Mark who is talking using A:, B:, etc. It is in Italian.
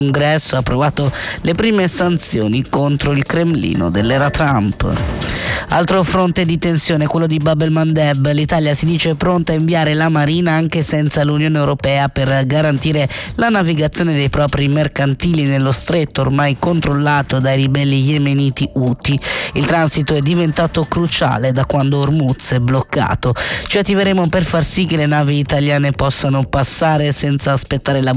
A: Congresso ha approvato le prime sanzioni contro il Cremlino dell'era Trump. Altro fronte di tensione, quello di Bab el-Mandeb. L'Italia si dice pronta a inviare la Marina anche senza l'Unione Europea per garantire la navigazione dei propri mercantili nello stretto ormai controllato dai ribelli yemeniti Houthi. Il transito è diventato cruciale da quando Hormuz è bloccato. Ci attiveremo per far sì che le navi italiane possano passare senza aspettare la